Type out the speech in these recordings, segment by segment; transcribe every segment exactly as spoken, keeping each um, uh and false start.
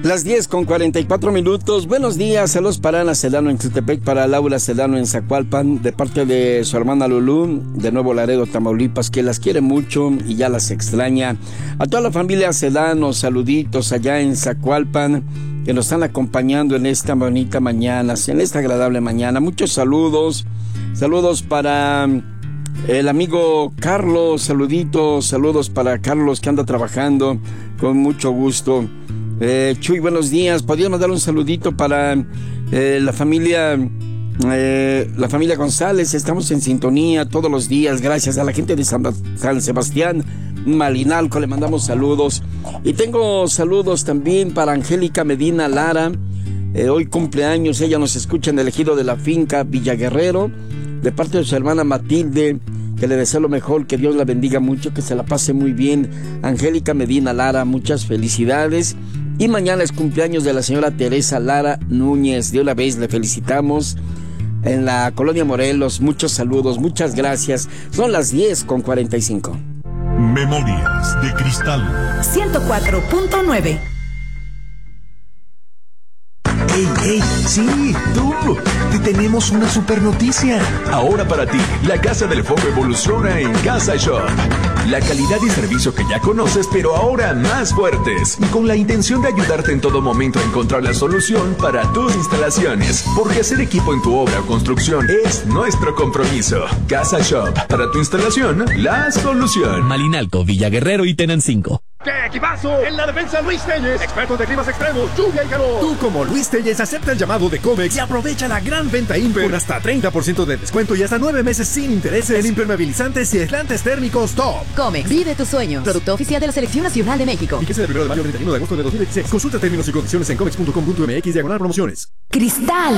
Las diez con cuarenta y cuatro minutos. Buenos días, saludos para Ana Sedano en Tutepec, para Laura Sedano en Zacualpan, de parte de su hermana Lulú, de Nuevo Laredo, Tamaulipas, que las quiere mucho y ya las extraña. A toda la familia Sedano, saluditos allá en Zacualpan, que nos están acompañando en esta bonita mañana, en esta agradable mañana. Muchos saludos, saludos para el amigo Carlos, saluditos, saludos para Carlos que anda trabajando con mucho gusto. Eh, Chuy, buenos días. ¿Podríamos dar un saludito para eh, la familia eh, la familia González? Estamos en sintonía todos los días, gracias a la gente de San, San Sebastián, Malinalco, le mandamos saludos. Y tengo saludos también para Angélica Medina Lara, eh, hoy cumpleaños, ella nos escucha en el ejido de la finca Villaguerrero, de parte de su hermana Matilde, que le deseo lo mejor, que Dios la bendiga mucho, que se la pase muy bien. Angélica Medina Lara, muchas felicidades. Y mañana es cumpleaños de la señora Teresa Lara Núñez. De una vez le felicitamos en la Colonia Morelos. Muchos saludos, muchas gracias. Son las diez con cuarenta y cinco. Memorias de Cristal ciento cuatro punto nueve. ¡Ey, ey! ¡Sí! ¡Tú! ¡Te tenemos una super noticia! Ahora para ti, la Casa del Foco evoluciona en Casa Shop. La calidad y servicio que ya conoces, pero ahora más fuertes. Y con la intención de ayudarte en todo momento a encontrar la solución para tus instalaciones. Porque hacer equipo en tu obra o construcción es nuestro compromiso. Casa Shop. Para tu instalación, la solución. Malinalco, Villaguerrero y Tenancingo. ¡Qué equipazo! En la defensa, Luis Telles, expertos de climas extremos, lluvia y calor. Tú, como Luis Telles, acepta el llamado de Comex y aprovecha la gran venta Imper con hasta treinta por ciento de descuento y hasta nueve meses sin intereses en impermeabilizantes y aislantes térmicos top. Comex, vive tus sueños. Producto oficial de la Selección Nacional de México. Fíjese del primero de mayo al treinta y uno de agosto de dos mil veintiséis. Consulta términos y condiciones en comex punto com punto mx diagonal promociones. Cristal.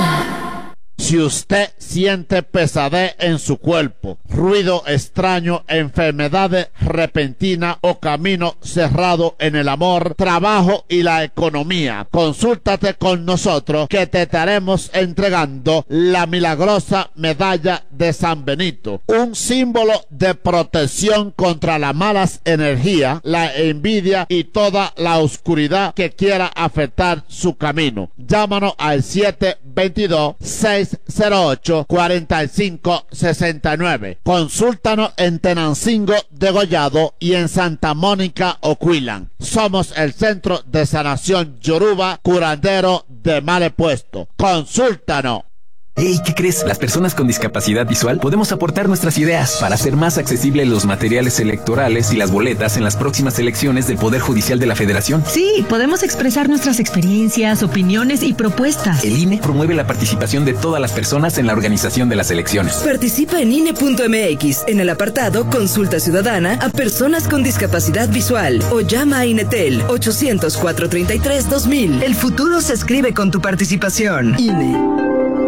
Si usted siente pesadez en su cuerpo, ruido extraño, enfermedades repentinas o camino cerrado en el amor, trabajo y la economía, consúltate con nosotros que te estaremos entregando la milagrosa medalla de San Benito, un símbolo de protección contra las malas energías, la envidia y toda la oscuridad que quiera afectar su camino. Llámanos al siete dos dos, seis cero ocho, cuatro cinco seis nueve. Consúltanos en Tenancingo Degollado y en Santa Mónica Oquilan. Somos el Centro de Sanación Yoruba, curandero de mal puesto. Consúltanos. Hey, ¿qué crees? Las personas con discapacidad visual podemos aportar nuestras ideas para hacer más accesibles los materiales electorales y las boletas en las próximas elecciones del Poder Judicial de la Federación. Sí, podemos expresar nuestras experiencias, opiniones y propuestas. El I N E promueve la participación de todas las personas en la organización de las elecciones. Participa en I N E punto M X en el apartado Consulta Ciudadana a personas con discapacidad visual o llama a INETEL ochocientos, cuatrocientos treinta y tres, dos mil. El futuro se escribe con tu participación. I N E.